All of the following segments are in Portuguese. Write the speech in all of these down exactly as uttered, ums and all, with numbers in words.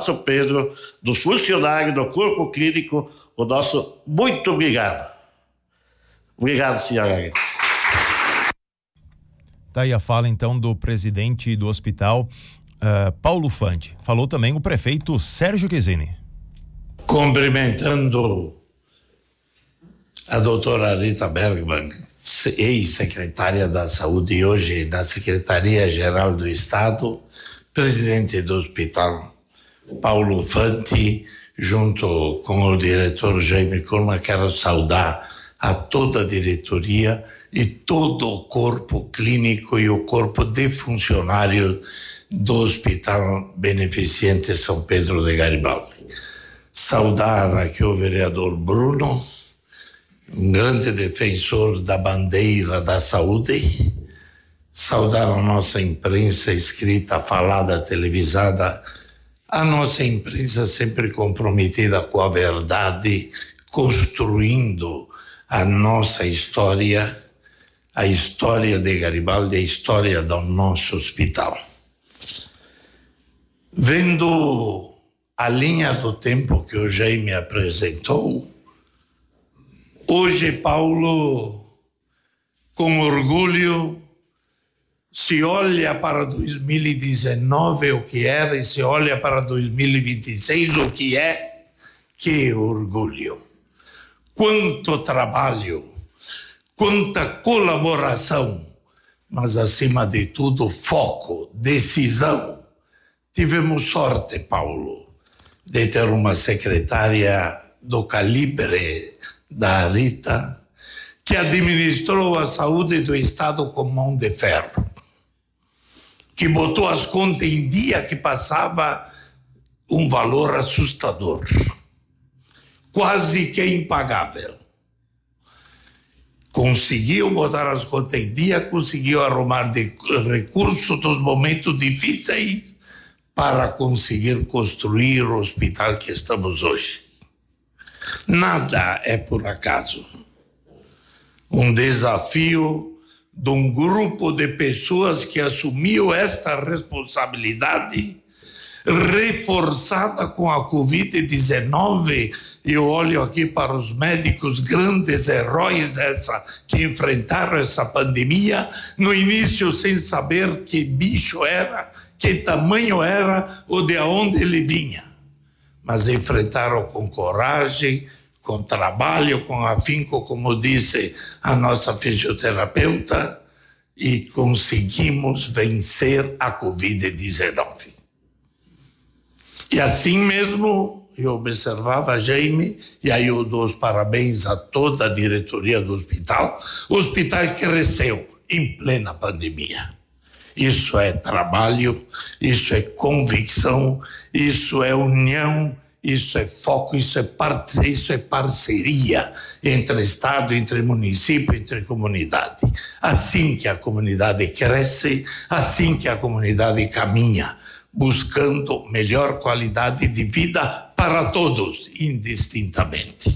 de São Pedro, dos funcionários do corpo clínico, o nosso muito obrigado. Obrigado, senhora. Tá aí a fala então do presidente do hospital, uh, Paulo Fante. Falou também o prefeito Sérgio Quesini. Cumprimentando a doutora Rita Bergman, ex-secretária da Saúde e hoje na Secretaria-Geral do Estado, presidente do hospital Paulo Fante, junto com o diretor Jaime Kurma, quero saudar a toda a diretoria e todo o corpo clínico e o corpo de funcionários do Hospital Beneficente São Pedro de Garibaldi. Saudar aqui o vereador Bruno, um grande defensor da bandeira da saúde. Saudar a nossa imprensa escrita, falada, televisada, a nossa imprensa sempre comprometida com a verdade, construindo a nossa história, a história de Garibaldi, a história do nosso hospital. Vendo a linha do tempo que o Jaime apresentou, hoje, Paulo, com orgulho, se olha para dois mil e dezenove o que era e se olha para dois mil e vinte e seis o que é. Que orgulho! Quanto trabalho, quanta colaboração, mas acima de tudo foco, decisão. Tivemos sorte, Paulo, de ter uma secretária do calibre da Rita, que administrou a saúde do Estado com mão de ferro, que botou as contas em dia, que passava um valor assustador, quase que impagável. Conseguiu botar as contas em dia, conseguiu arrumar de recursos nos momentos difíceis para conseguir construir o hospital que estamos hoje. Nada é por acaso. Um desafio de um grupo de pessoas que assumiu esta responsabilidade, reforçada com a covid dezenove. Eu olho aqui para os médicos, grandes heróis dessa, que enfrentaram essa pandemia, no início sem saber que bicho era, que tamanho era ou de onde ele vinha. Mas enfrentaram com coragem, com trabalho, com afinco, como disse a nossa fisioterapeuta, e conseguimos vencer a covid dezenove. E assim mesmo, eu observava, Jaime, e aí eu dou os parabéns a toda a diretoria do hospital. O hospital cresceu em plena pandemia. Isso é trabalho, isso é convicção, isso é união, isso é foco, isso é, parte, isso é parceria entre Estado, entre município, entre comunidade. Assim que a comunidade cresce, assim que a comunidade caminha, buscando melhor qualidade de vida para todos, indistintamente.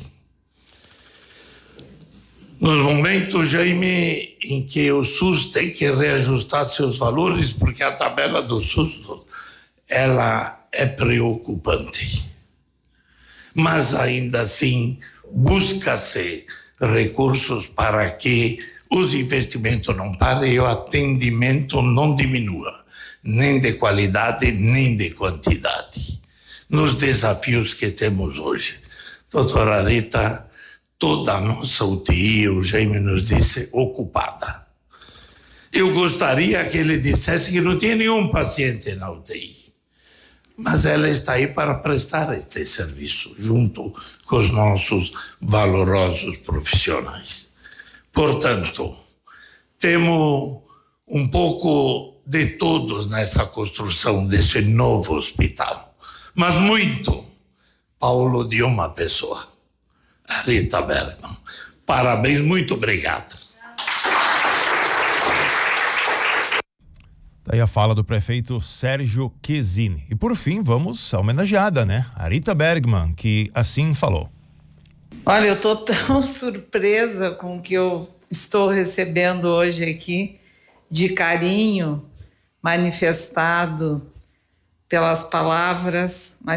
Nos momentos, Jaime, em que o SUS tem que reajustar seus valores, porque a tabela do SUS, ela é preocupante. Mas ainda assim, busca-se recursos para que os investimentos não parem e o atendimento não diminua, nem de qualidade, nem de quantidade. Nos desafios que temos hoje. Doutora Rita, toda a nossa U T I, o Jaime nos disse, ocupada. Eu gostaria que ele dissesse que não tinha nenhum paciente na U T I. Mas ela está aí para prestar este serviço, junto com os nossos valorosos profissionais. Portanto, temos um pouco de todos nessa construção desse novo hospital. Mas muito, Paulo, de uma pessoa, a Rita Bergman. Parabéns, muito obrigado. Daí a fala do prefeito Sérgio Quesini. E por fim, vamos à homenageada, né? A Rita Bergman, que assim falou. Olha, eu estou tão surpresa com o que eu estou recebendo hoje aqui, de carinho manifestado pelas palavras,